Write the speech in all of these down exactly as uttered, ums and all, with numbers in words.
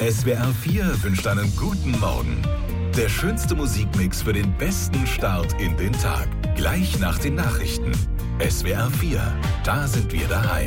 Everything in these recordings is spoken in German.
S W R vier wünscht einen guten Morgen. Der schönste Musikmix für den besten Start in den Tag. Gleich nach den Nachrichten. S W R vier, da sind wir daheim.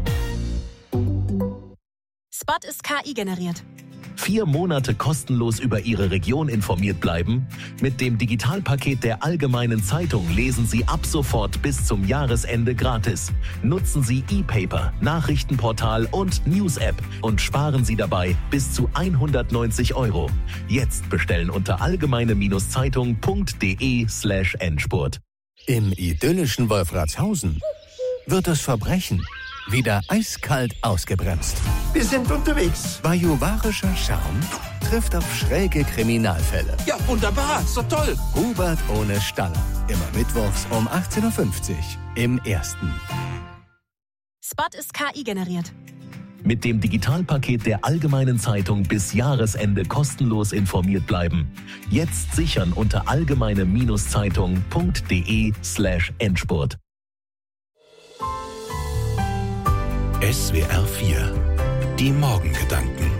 Spot ist K I generiert. Vier Monate kostenlos über Ihre Region informiert bleiben? Mit dem Digitalpaket der Allgemeinen Zeitung lesen Sie ab sofort bis zum Jahresende gratis. Nutzen Sie E-Paper, Nachrichtenportal und News-App und sparen Sie dabei bis zu hundertneunzig Euro. Jetzt bestellen unter allgemeine-zeitung.de slash Endspurt. Im idyllischen Wolfratshausen wird das Verbrechen wieder eiskalt ausgebremst. Wir sind unterwegs. Bajuwarischer Charme trifft auf schräge Kriminalfälle. Ja, wunderbar. So toll. Hubert ohne Staller. Immer mittwochs um achtzehn Uhr fünfzig im Ersten. Spot ist K I generiert. Mit dem Digitalpaket der Allgemeinen Zeitung bis Jahresende kostenlos informiert bleiben. Jetzt sichern unter allgemeine-zeitung.de slash Endspurt. S W R vier, die Morgengedanken.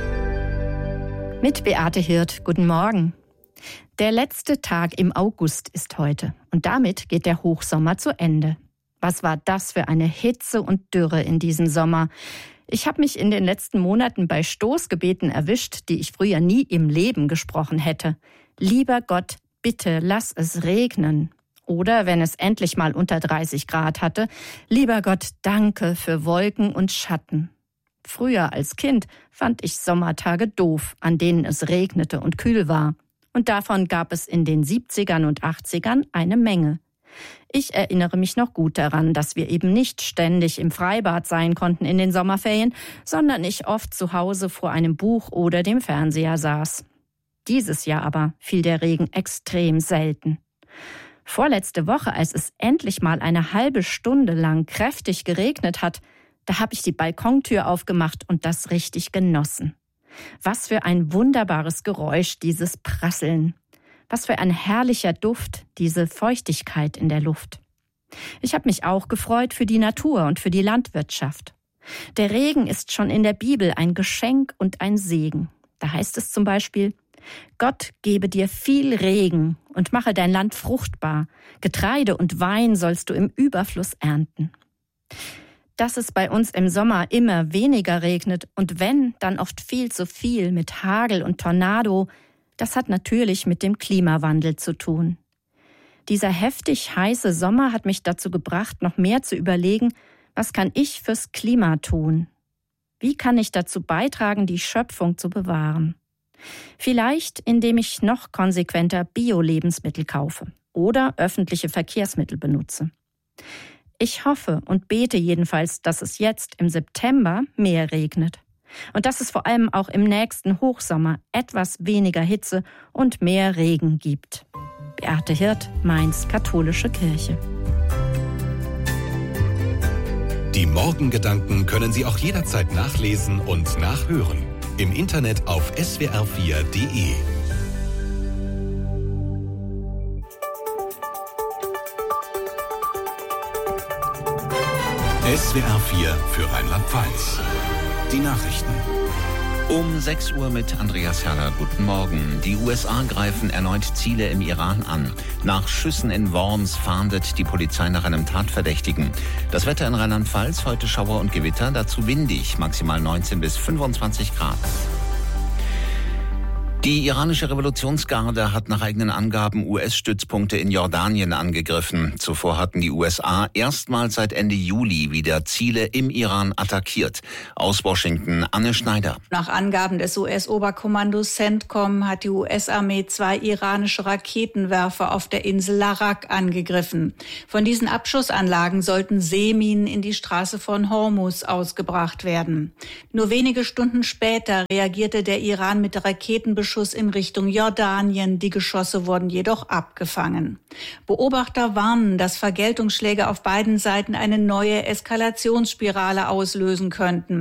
Mit Beate Hirt, guten Morgen. Der letzte Tag im August ist heute und damit geht der Hochsommer zu Ende. Was war das für eine Hitze und Dürre in diesem Sommer? Ich habe mich in den letzten Monaten bei Stoßgebeten erwischt, die ich früher nie im Leben gesprochen hätte. Lieber Gott, bitte lass es regnen. Oder, wenn es endlich mal unter dreißig Grad hatte, lieber Gott, danke für Wolken und Schatten. Früher als Kind fand ich Sommertage doof, an denen es regnete und kühl war. Und davon gab es in den siebzigern und achtzigern eine Menge. Ich erinnere mich noch gut daran, dass wir eben nicht ständig im Freibad sein konnten in den Sommerferien, sondern ich oft zu Hause vor einem Buch oder dem Fernseher saß. Dieses Jahr aber fiel der Regen extrem selten. Vorletzte Woche, als es endlich mal eine halbe Stunde lang kräftig geregnet hat, da habe ich die Balkontür aufgemacht und das richtig genossen. Was für ein wunderbares Geräusch, dieses Prasseln. Was für ein herrlicher Duft, diese Feuchtigkeit in der Luft. Ich habe mich auch gefreut für die Natur und für die Landwirtschaft. Der Regen ist schon in der Bibel ein Geschenk und ein Segen. Da heißt es zum Beispiel: Gott gebe dir viel Regen und mache dein Land fruchtbar. Getreide und Wein sollst du im Überfluss ernten. Dass es bei uns im Sommer immer weniger regnet und wenn, dann oft viel zu viel mit Hagel und Tornado, das hat natürlich mit dem Klimawandel zu tun. Dieser heftig heiße Sommer hat mich dazu gebracht, noch mehr zu überlegen, was kann ich fürs Klima tun? Wie kann ich dazu beitragen, die Schöpfung zu bewahren? Vielleicht, indem ich noch konsequenter Bio-Lebensmittel kaufe oder öffentliche Verkehrsmittel benutze. Ich hoffe und bete jedenfalls, dass es jetzt im September mehr regnet und dass es vor allem auch im nächsten Hochsommer etwas weniger Hitze und mehr Regen gibt. Beate Hirt, Mainz, Katholische Kirche. Die Morgengedanken können Sie auch jederzeit nachlesen und nachhören. Im Internet auf S W R vier Punkt de. S W R vier für Rheinland-Pfalz. Die Nachrichten. Um sechs Uhr mit Andreas Herrer. Guten Morgen. Die U S A greifen erneut Ziele im Iran an. Nach Schüssen in Worms fahndet die Polizei nach einem Tatverdächtigen. Das Wetter in Rheinland-Pfalz, heute Schauer und Gewitter, dazu windig, maximal neunzehn bis fünfundzwanzig Grad. Die iranische Revolutionsgarde hat nach eigenen Angaben U S-Stützpunkte in Jordanien angegriffen. Zuvor hatten die U S A erstmals seit Ende Juli wieder Ziele im Iran attackiert. Aus Washington, Anne Schneider. Nach Angaben des U S-Oberkommandos CENTCOM hat die U S-Armee zwei iranische Raketenwerfer auf der Insel Larak angegriffen. Von diesen Abschussanlagen sollten Seeminen in die Straße von Hormuz ausgebracht werden. Nur wenige Stunden später reagierte der Iran mit Raketenbeschuss in Richtung Jordanien. Die Geschosse wurden jedoch abgefangen. Beobachter warnen, dass Vergeltungsschläge auf beiden Seiten eine neue Eskalationsspirale auslösen könnten.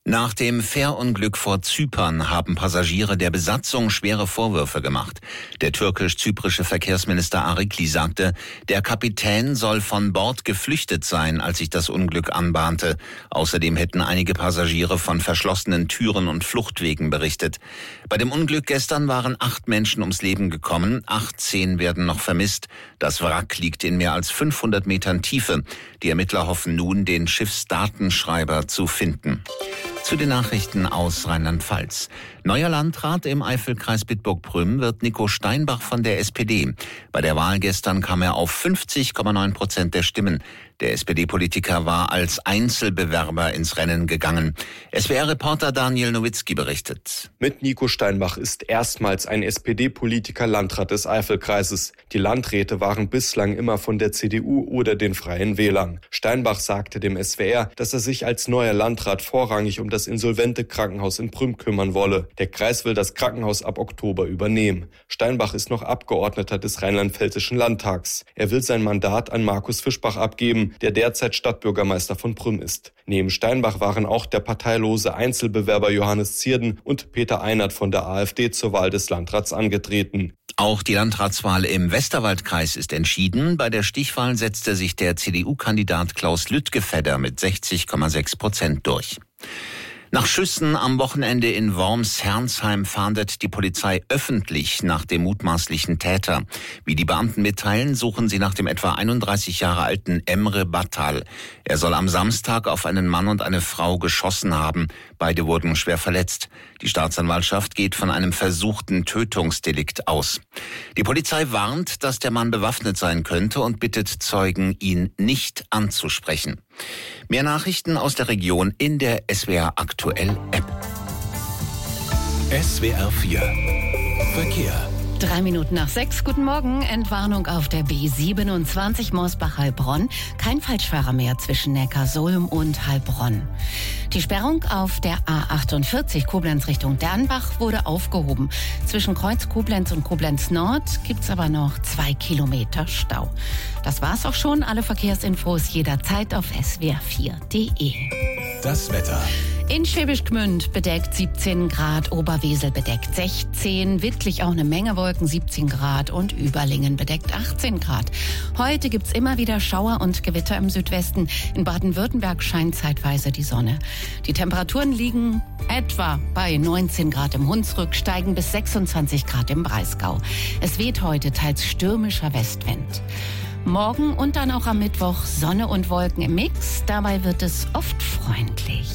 Nach dem Fährunglück vor Zypern haben Passagiere der Besatzung schwere Vorwürfe gemacht. Der türkisch-zyprische Verkehrsminister Arikli sagte, der Kapitän soll von Bord geflüchtet sein, als sich das Unglück anbahnte. Außerdem hätten einige Passagiere von verschlossenen Türen und Fluchtwegen berichtet. Bei dem Unglück gestern waren acht Menschen ums Leben gekommen, achtzehn werden noch vermisst. Das Wrack liegt in mehr als fünfhundert Metern Tiefe. Die Ermittler hoffen nun, den Schiffsdatenschreiber zu finden. Zu den Nachrichten aus Rheinland-Pfalz. Neuer Landrat im Eifelkreis Bitburg-Prüm wird Nico Steinbach von der S P D. Bei der Wahl gestern kam er auf fünfzig Komma neun Prozent der Stimmen. Der S P D-Politiker war als Einzelbewerber ins Rennen gegangen. S W R-Reporter Daniel Nowitzki berichtet. Mit Nico Steinbach ist erstmals ein S P D-Politiker Landrat des Eifelkreises. Die Landräte waren bislang immer von der C D U oder den Freien Wählern. Steinbach sagte dem S W R, dass er sich als neuer Landrat vorrangig um das insolvente Krankenhaus in Prüm kümmern wolle. Der Kreis will das Krankenhaus ab Oktober übernehmen. Steinbach ist noch Abgeordneter des Rheinland-Pfälzischen Landtags. Er will sein Mandat an Markus Fischbach abgeben, der derzeit Stadtbürgermeister von Prüm ist. Neben Steinbach waren auch der parteilose Einzelbewerber Johannes Zierden und Peter Einert von der AfD zur Wahl des Landrats angetreten. Auch die Landratswahl im Westerwaldkreis ist entschieden. Bei der Stichwahl setzte sich der C D U-Kandidat Klaus Lüttgefedder mit sechzig Komma sechs Prozent durch. Nach Schüssen am Wochenende in Worms-Herrnsheim fahndet die Polizei öffentlich nach dem mutmaßlichen Täter. Wie die Beamten mitteilen, suchen sie nach dem etwa einunddreißig Jahre alten Emre Battal. Er soll am Samstag auf einen Mann und eine Frau geschossen haben. Beide wurden schwer verletzt. Die Staatsanwaltschaft geht von einem versuchten Tötungsdelikt aus. Die Polizei warnt, dass der Mann bewaffnet sein könnte und bittet Zeugen, ihn nicht anzusprechen. Mehr Nachrichten aus der Region in der S W R Aktuell App. S W R vier Verkehr. Drei Minuten nach sechs. Guten Morgen. Entwarnung auf der B siebenundzwanzig Mosbach-Heilbronn. Kein Falschfahrer mehr zwischen Neckarsulm und Heilbronn. Die Sperrung auf der A achtundvierzig Koblenz Richtung Dernbach wurde aufgehoben. Zwischen Kreuz Koblenz und Koblenz Nord gibt's aber noch zwei Kilometer Stau. Das war's auch schon. Alle Verkehrsinfos jederzeit auf S W R vier Punkt de. Das Wetter. In Schwäbisch Gmünd bedeckt siebzehn Grad, Oberwesel bedeckt sechzehn, Wittlich auch eine Menge Wolken siebzehn Grad und Überlingen bedeckt achtzehn Grad. Heute gibt's immer wieder Schauer und Gewitter im Südwesten. In Baden-Württemberg scheint zeitweise die Sonne. Die Temperaturen liegen etwa bei neunzehn Grad im Hunsrück, steigen bis sechsundzwanzig Grad im Breisgau. Es weht heute teils stürmischer Westwind. Morgen und dann auch am Mittwoch Sonne und Wolken im Mix. Dabei wird es oft freundlich.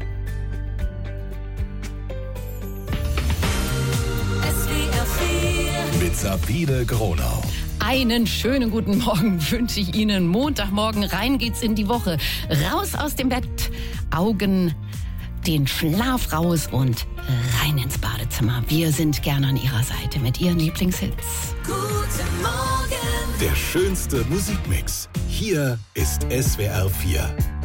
Mit Sabine Gronau. Einen schönen guten Morgen wünsche ich Ihnen. Montagmorgen, rein geht's in die Woche. Raus aus dem Bett, Augen, den Schlaf raus und rein ins Badezimmer. Wir sind gerne an Ihrer Seite mit Ihren Lieblingshits. Guten Morgen. Der schönste Musikmix. Hier ist S W R vier.